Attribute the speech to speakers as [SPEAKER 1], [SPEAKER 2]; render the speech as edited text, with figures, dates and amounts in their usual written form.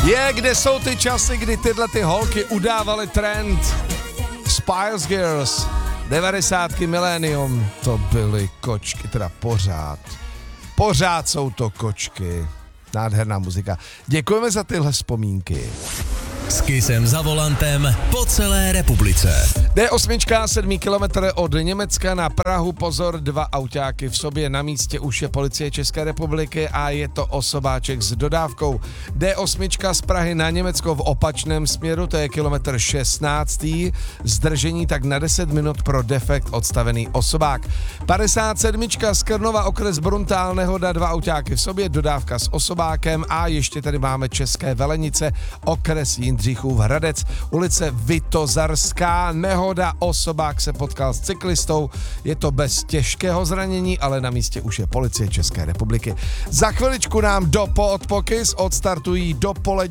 [SPEAKER 1] Kde jsou ty časy, kdy tyhle ty holky udávaly trend? Spice Girls, 90. milénium, to byly kočky, teda pořád jsou to kočky. Nádherná muzika. Děkujeme za tyhle vzpomínky.
[SPEAKER 2] S Kissem za volantem po celé republice.
[SPEAKER 1] D8, 7 kilometr od Německa na Prahu, pozor, 2 autáky v sobě, na místě už je policie České republiky a je to osobáček s dodávkou. D8 z Prahy na Německo v opačném směru, to je kilometr 16. Zdržení tak na 10 minut pro defekt odstavený osobák. 57 z Krnova, okres Bruntál, nehoda, 2 autáky v sobě, dodávka s osobákem a ještě tady máme České Velenice, okres Jindřichův Hradec, ulice Vitozarská, nehoda, osobák se potkal s cyklistou, je to bez těžkého zranění, ale na místě už je policie České republiky. Za chviličku nám do Kiss odstartují dopolední